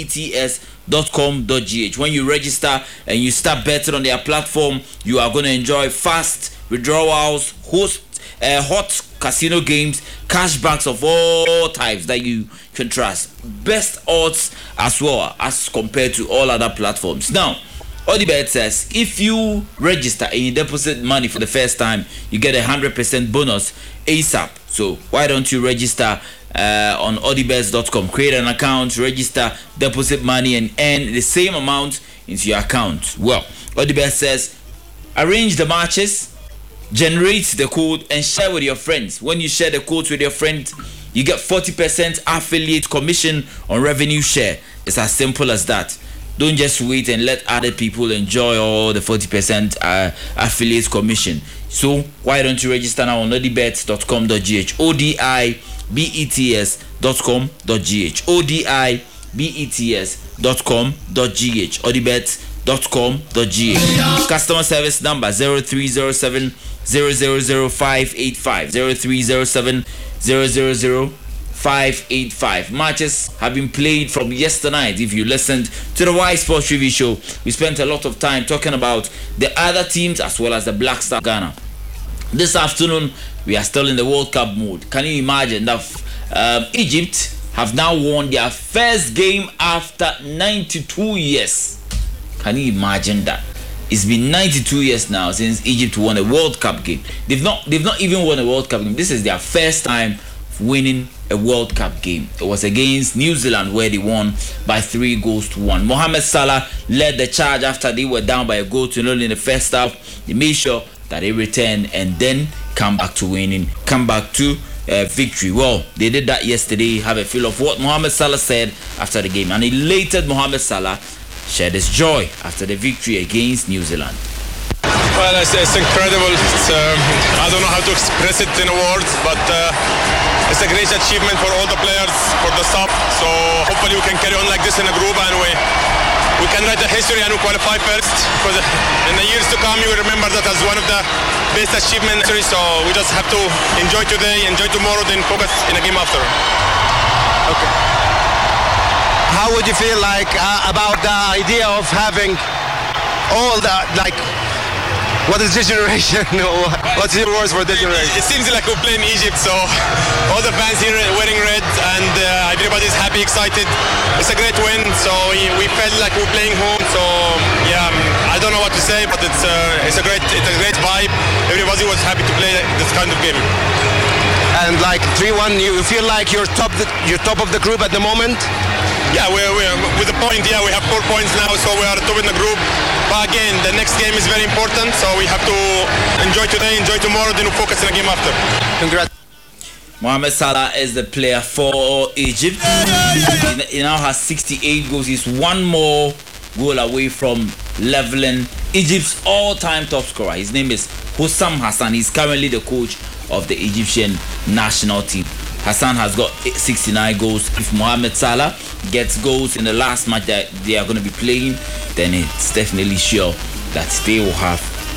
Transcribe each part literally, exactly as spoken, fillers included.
e t s dot com dot g h. When you register and you start betting on their platform, you are going to enjoy fast withdrawals, host uh, hot casino games, cashbacks of all types that you can trust. Best odds as well as compared to all other platforms. Now, Odibet says if you register and you deposit money for the first time, you get a one hundred percent bonus ASAP. So why don't you register uh, on odibets dot com? Create an account, register, deposit money, and earn the same amount into your account. Well, Odibet says arrange the matches, generate the code, and share with your friends. When you share the code with your friends, you get forty percent affiliate commission on revenue share. It's as simple as that. Don't just wait and let other people enjoy all the forty percent uh, affiliate commission. So why don't you register now on odibets dot com dot g h? O D I B E T S dot com dot g h. O D I B E T S dot com dot g h. odibets dot com dot g h. Customer service number zero three zero seven zero zero zero five eight five. zero three zero seven zero zero zero five eight five. Matches have been played from yesternight. If you listened to the Y Sports T V show, we spent a lot of time talking about the other teams as well as the Black Star Ghana. This afternoon, we are still in the World Cup mode. Can you imagine that um, Egypt have now won their first game after ninety-two years? Can you imagine that? It's been ninety-two years now since Egypt won a World Cup game. They've not, they've not even won a World Cup game. This is their first time winning a World Cup game. It was against New Zealand where they won by three goals to one. Mohamed Salah led the charge after they were down by a goal to nil in the first half. They made sure that they returned and then come back to winning, come back to uh, victory. Well, they did that yesterday. Have a feel of what Mohamed Salah said after the game. An elated Mohamed Salah shared his joy after the victory against New Zealand. Well, it's, it's incredible. It's, um, I don't know how to express it in words, but uh, it's a great achievement for all the players, for the staff. So hopefully we can carry on like this in a group and we, we can write a history and we qualify first. Because in the years to come, you will remember that as one of the best achievements. So we just have to enjoy today, enjoy tomorrow, then focus in a game after. Okay. How would you feel like uh, about the idea of having all the, like, what is this generation? What's your words for this generation? It seems like we're playing Egypt, so all the fans here wearing red and uh, everybody's happy, excited. It's a great win, so we, we felt like we're playing home. So yeah, I don't know what to say, but it's uh, it's a great it's a great vibe. Everybody was happy to play this kind of game. And like three one, you feel like you're top the, you're top of the group at the moment? Yeah, we're, we're with the point. Yeah, we have four points now, so we are top in the group. But again, the next game is very important, so we have to enjoy today, enjoy tomorrow, then we'll focus on the game after. Congrats. Mohamed Salah is the player for Egypt. He, he now has sixty-eight goals. He's one more goal away from leveling Egypt's all-time top scorer. His name is Hussam Hassan. He's currently the coach of the Egyptian national team. Hassan has got sixty-nine goals. If Mohamed Salah gets goals in the last match that they are going to be playing, then it's definitely sure that they will have,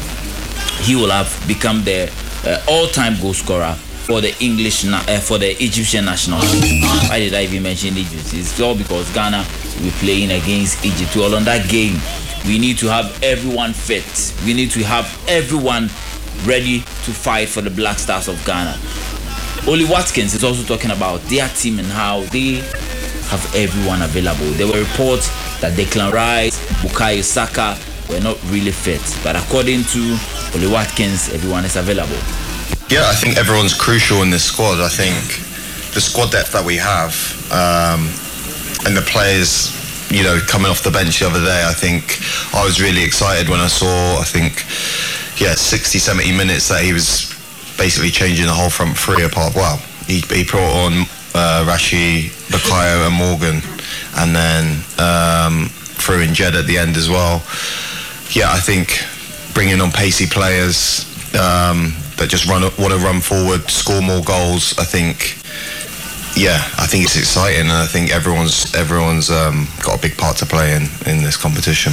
he will have become the uh, all-time goal scorer for the English, na- uh, for the Egyptian national team. Why did I even mention Egypt? It's all because Ghana will be playing against Egypt. Well, on that game, we need to have everyone fit. We need to have everyone ready to fight for the Black Stars of Ghana. Oli Watkins is also talking about their team and how they have everyone available. There were reports that Declan Rice, Bukayo Saka were not really fit, but according to Oli Watkins, everyone is available. Yeah, I think everyone's crucial in this squad. I think the squad depth that we have um, and the players, you know, coming off the bench the other day, I think I was really excited when I saw, I think, yeah, sixty, seventy minutes that he was basically changing the whole front three apart. Well, he, he brought on uh, Rashi, Bukayo and Morgan, and then um, threw in Jed at the end as well. Yeah, I think bringing on pacey players um, that just run want to run forward, score more goals. I think, yeah, I think it's exciting, and I think everyone's everyone's um, got a big part to play in in this competition.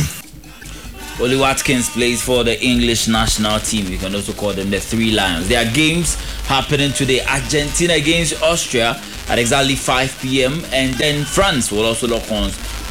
Oli Watkins plays for the English national team. You can also call them the Three Lions. There are games happening today. Argentina against Austria at exactly five p.m. and then France will also lock horns